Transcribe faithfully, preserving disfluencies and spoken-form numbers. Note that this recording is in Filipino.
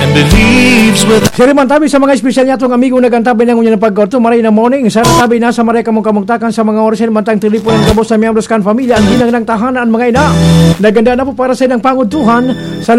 believes with Siri man tabi sa mga espesyal niya itong amigo nagantabi ng unya ng pagkorto maray na morning. Sa tabi na sa maray kamong kamugtakan sa mga oras ng mantang telefon ng gabos sa miyembros kan familia ang ginang ng tahanan mga ina. Naganda na po para sa ilang pangutuhan sa